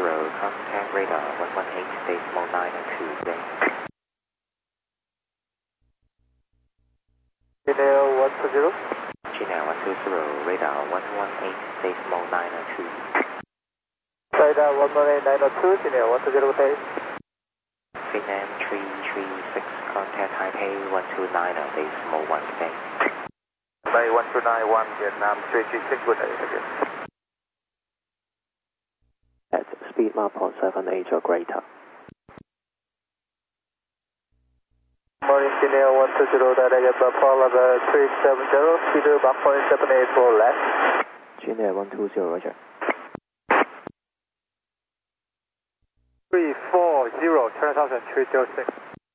contact radar 118.902. Gmail 120. Gmail 120, radar 118.902. Radar 118.902, Gmail 120, good day. Finland 336, contact Taipei 129.1 today. Bay 1291, Vietnam 336, good day. At speed Mach 0.78 or greater. Morning, Gmail 120, direct Apollo 370, speed Mach 0.78 for left. Gmail 120, roger. 340, 10,306.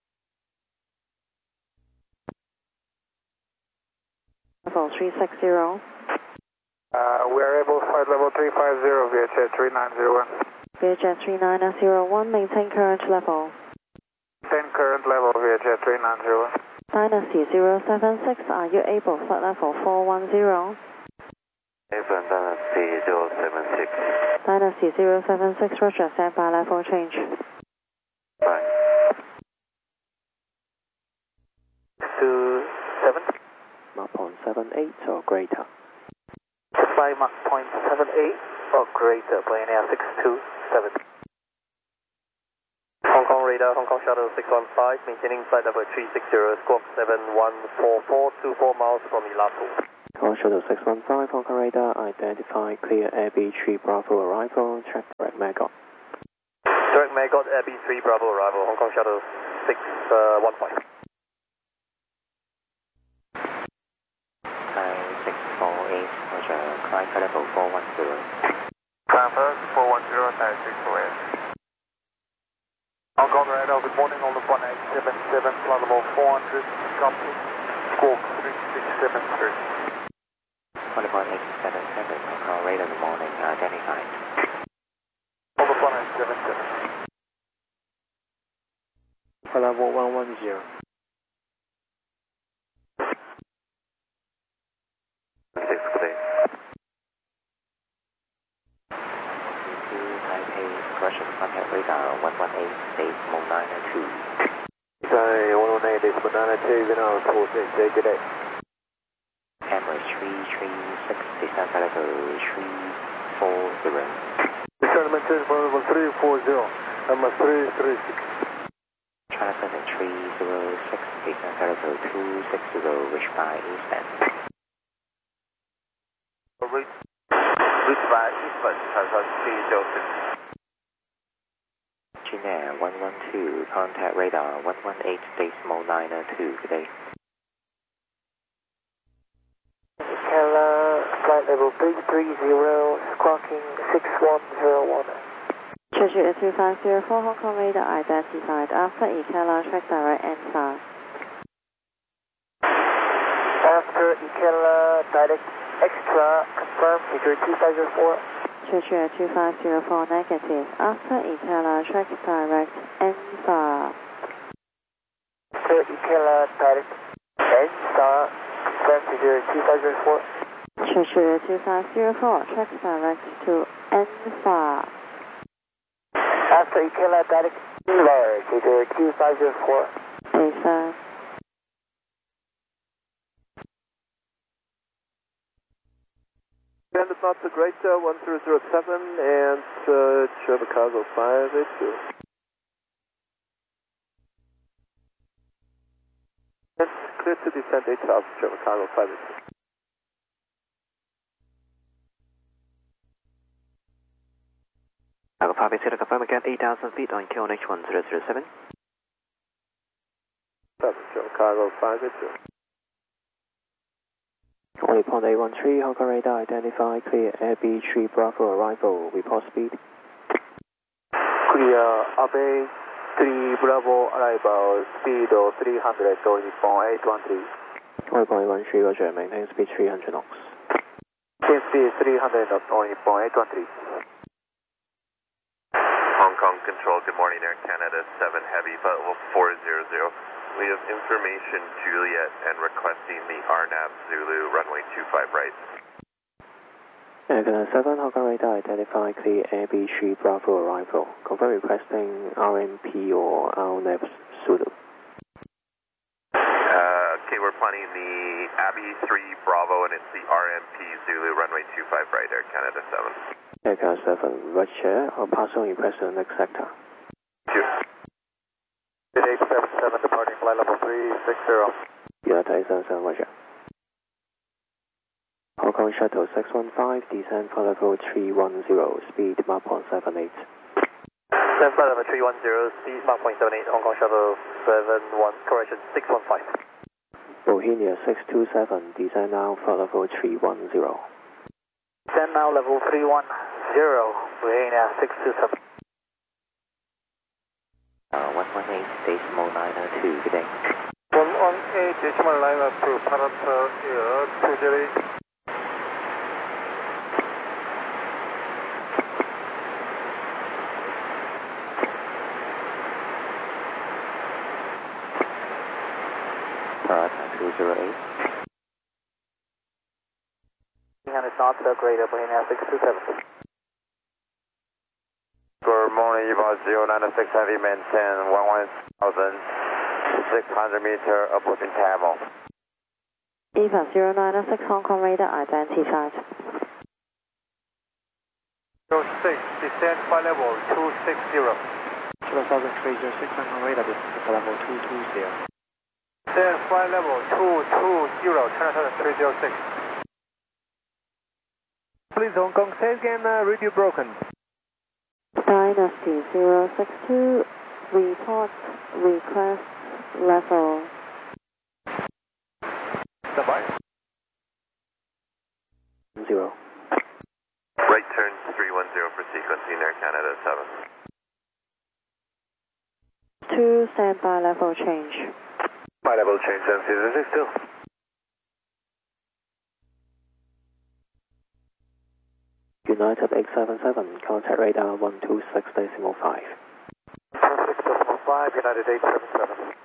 Level 360. We are able to flight level 350, VHF 3901. VHF 3901, maintain current level. Maintain current level, VHF 3901. Dynasty 076, are you able flight level 410? Dynasty 076. Dynasty 076, roger, standby level change. Bye. 27. Mach 0.78 or greater. Fly Mach 0.78 or greater, plane Air 627. Hong Kong radar, Hong Kong shuttle 615, maintaining flight level 360, squawk 7144, 24 miles from Ilatu. Hong Kong shuttle 615, Hong Kong radar, identify clear Air B3 Bravo arrival, check direct Maggot. Direct Maggot, Air B3 Bravo arrival, Hong Kong shuttle 615. 648, roger, climb level 410. Climb 410, 648. Hong Kong radar, good morning, on the 1877, flight level 400, copy, squawk 3673. 11877, Hong Kong radar, good morning, identified. On the 1877. Flight level 110. 6, good day. Taipei, correction, contact radar 118.902. Sorry, 118.902, Vietnam 46, good day. Camera 336, descent level 340. Descent maintain level 340, number 336. China Center 306, descent level 260, reach by eastbound. Reach by eastbound, China 306. Gmail 112, contact radar 118.902 today. Flight level 330, squawking 6101. Treasure 2504, Hong Kong radar identified. After Ikela, track direct NSAR. After Ikela, direct extra, confirm, figure 2504. Treasure 2504, negative. After Ikela, track direct NSAR. After Ikela, direct NSAR, confirm, figure 2504. Treasure 2504, track direct to NSAR. After Ikela, direct Lar, figure 2504. Lisa. And about the Greater 1007 and Trevor Cargo 582. And clear to descend 8000, Trevor Cargo 582. Cargo 582 to confirm again, 8,000 feet on QNH 1007. Trevor Cargo 582. 20.813, Hong Kong radar, identify clear Air B3 Bravo arrival, report speed. Clear, Abe 3 Bravo arrival, speed of 300 to Nippon 813. 20.13, roger, maintain speed 300 knots. Maintain speed 300 knots on Nippon 813. Hong Kong Control, good morning, Air Canada 7 Heavy, flight level 400. We have information Juliet and requesting the RNAV Zulu runway 25 right. Canada 7 Hong Kong radar identify clear AB3 Bravo arrival. Confirm requesting RMP or RNAV Zulu. Okay, we're planning the Abbey 3 Bravo and it's the RMP Zulu runway 25 right, Air Canada 7. Air Canada 7, Roger. I'll pass on request to the next sector. 877 departing flight level 360. United 877, Roger. Hong Kong Shuttle 615, descend for level 310, speed Mach 0.78. Descend flight level 310, speed Mach 0.78, Hong Kong Shuttle 71, correction 615. Bohemia 627, descend now for level 310. Descend now level 310, Bohemia 627. 118.902, good day. 118.902, Parameter Air 208. Parameter 208. 300 knots, Greater Bohemia 627. Good morning, EVA 096 Heavy, maintain 11,600 meter approaching Tamil. EVA 096 Hong Kong radar identified. 06, descend flight level 260. 2003 Hong Kong radar, descend for level 220. Descend flight level 220, China 306. Please Hong Kong, say again, radio broken. Dynasty 062, report request level. Standby. 0. Right turn 310 for sequencing, Air Canada 7. 2 standby level change. My level change, 762. United 877, contact radar 126.5. 126.5, United 877.